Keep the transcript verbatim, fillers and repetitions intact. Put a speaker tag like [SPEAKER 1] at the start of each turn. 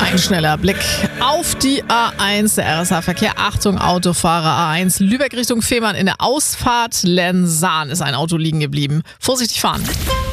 [SPEAKER 1] Ein schneller Blick auf die A eins, der R S A-Verkehr. Achtung, Autofahrer A eins, Lübeck Richtung Fehmarn in der Ausfahrt Lensahn ist ein Auto liegen geblieben. Vorsichtig fahren.